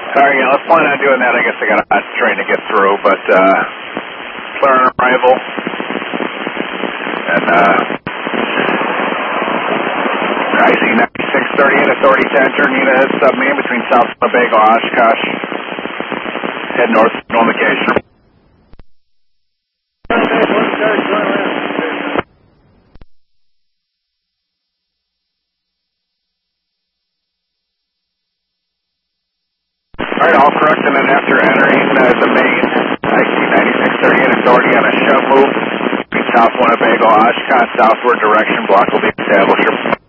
Alright, yeah, let's plan on doing that. I guess I got a train to get through, but clear on arrival. And rising 9630 and Authority 10, turn unit head submain between South Winnebago, Oshkosh. Head north, no location. Alright, all correct, and then after entering the main, I see 9630 and Authority on a shove move between South Winnebago, Oshkosh, southward direction, block will be established.